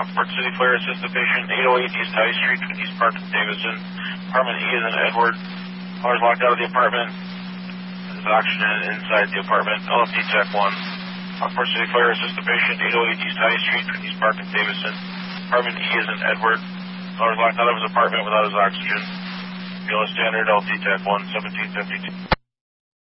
Rockport City Fire assist the patient 808 East High Street, East Park and Davidson. Apartment E is in Edward. Cars locked out of the apartment. There's oxygen inside the apartment. LFD Tech 1. Rockport City Fire assist the patient 808 East High Street, East Park and Davidson. Apartment E is in Edward. Cars locked out of his apartment without his oxygen. BLS Standard LFD Tech 1, 1752.